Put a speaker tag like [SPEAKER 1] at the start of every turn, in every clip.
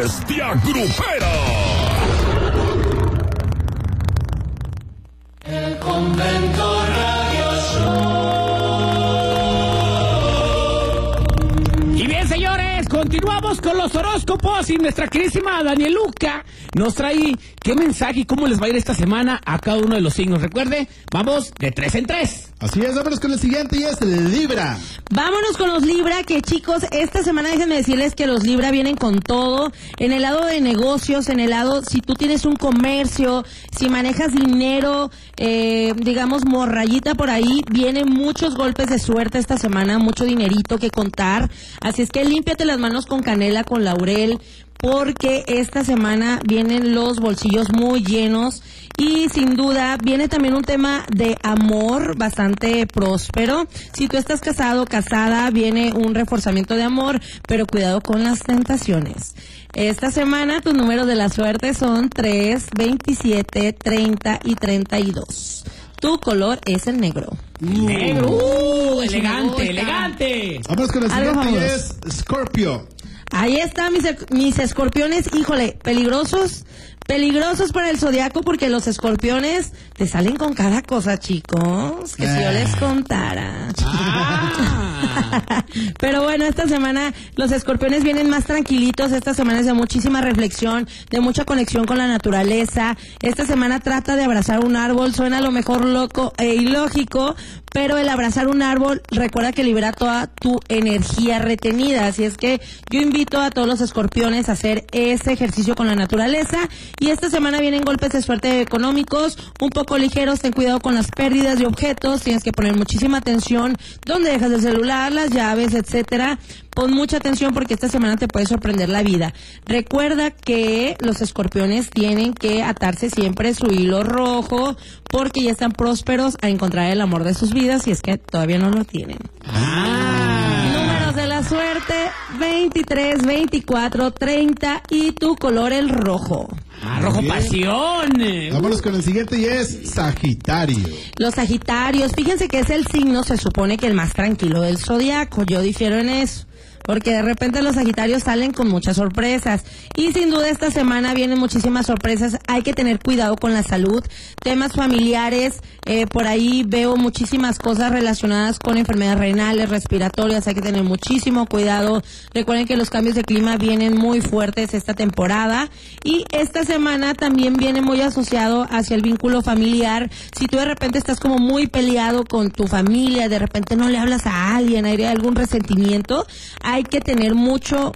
[SPEAKER 1] Bestia Grupera.
[SPEAKER 2] El Convento Radio Show.
[SPEAKER 3] Y bien, señores, continuamos con los horóscopos y nuestra queridísima Danieluca nos trae qué mensaje y cómo les va a ir esta semana a cada uno de los signos. Recuerde, vamos de 3 en 3.
[SPEAKER 4] Así es, vámonos con el siguiente y es el Libra.
[SPEAKER 5] Vámonos con los Libra, que chicos, esta semana déjenme decirles que los Libra vienen con todo, en el lado de negocios, en el lado, si tú tienes un comercio, si manejas dinero, digamos morrayita por ahí, vienen muchos golpes de suerte esta semana, mucho dinerito que contar, así es que límpiate las manos con canela, con laurel, porque esta semana vienen los bolsillos muy llenos y sin duda viene también un tema de amor bastante próspero. Si tú estás casado, casada, viene un reforzamiento de amor, pero cuidado con las tentaciones. Esta semana tus números de la suerte son 3, 27, 30 y 32. Tu color es el negro.
[SPEAKER 3] Negro, elegante, elegante.
[SPEAKER 4] Vámonos con el siguiente y es Scorpio.
[SPEAKER 5] Ahí están mis escorpiones, híjole, peligrosos para el zodiaco porque los escorpiones te salen con cada cosa, chicos, que si yo les contara. Pero bueno, esta semana los escorpiones vienen más tranquilitos, esta semana es de muchísima reflexión, de mucha conexión con la naturaleza. Esta semana trata de abrazar un árbol, suena a lo mejor loco e ilógico, pero el abrazar un árbol, recuerda que libera toda tu energía retenida, así es que yo invito a todos los escorpiones a hacer ese ejercicio con la naturaleza. Y esta semana vienen golpes de suerte económicos, un poco ligeros, ten cuidado con las pérdidas de objetos, tienes que poner muchísima atención donde dejas el celular, las llaves, etcétera. Pon mucha atención porque esta semana te puede sorprender la vida. Recuerda que los escorpiones tienen que atarse siempre su hilo rojo porque ya están prósperos a encontrar el amor de sus vidas si es que todavía no lo tienen. Números de la suerte, 23, 24, 30 y tu color el rojo.
[SPEAKER 3] Rojo pasión.
[SPEAKER 4] Vámonos con el siguiente y es Sagitario.
[SPEAKER 5] Los Sagitarios, fíjense que es el signo, se supone que el más tranquilo del zodiaco. Yo difiero en eso, porque de repente los Sagitarios salen con muchas sorpresas. Y sin duda esta semana vienen muchísimas sorpresas. Hay que tener cuidado con la salud, temas familiares, por ahí veo muchísimas cosas relacionadas con enfermedades renales, respiratorias. Hay que tener muchísimo cuidado. Recuerden que los cambios de clima vienen muy fuertes esta temporada. Y esta semana también viene muy asociado hacia el vínculo familiar. Si tú de repente estás como muy peleado con tu familia, de repente no le hablas a alguien, hay algún resentimiento, hay que tener mucho,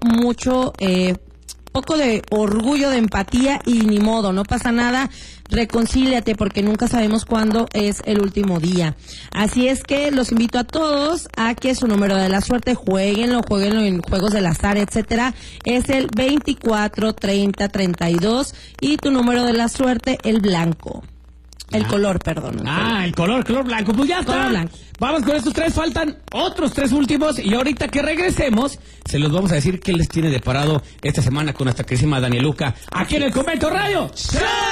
[SPEAKER 5] poco de orgullo, de empatía y ni modo, no pasa nada, reconcíliate porque nunca sabemos cuándo es el último día. Así es que los invito a todos a que su número de la suerte jueguenlo en juegos del azar, etcétera. Es el 24, 30, 32 y tu número de la suerte el blanco. El color, perdón.
[SPEAKER 3] El color blanco. Pues ya está.
[SPEAKER 5] Color blanco.
[SPEAKER 3] Vamos con estos 3, faltan otros 3 últimos y ahorita que regresemos se los vamos a decir qué les tiene deparado esta semana con nuestra queridísima Danieluca aquí en el Convento Radio. ¡Sí!